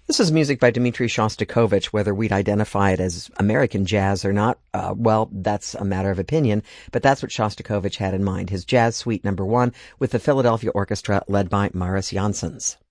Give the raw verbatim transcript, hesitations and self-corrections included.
This is music by Dmitri Shostakovich. Whether we'd identify it as American jazz or not, uh, well, that's a matter of opinion, but that's what Shostakovich had in mind, his Jazz Suite number one with the Philadelphia Orchestra led by Maris Janssens.